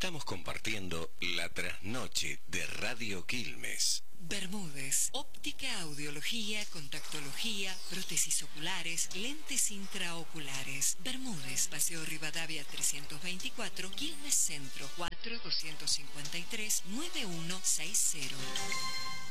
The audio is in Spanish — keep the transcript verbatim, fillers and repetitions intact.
Estamos compartiendo la trasnoche de Radio Quilmes. Bermúdez, óptica, audiología, contactología, prótesis oculares, lentes intraoculares. Bermúdez, Paseo Rivadavia trescientos veinticuatro, Quilmes Centro, cuatro dos cinco tres, nueve uno seis cero.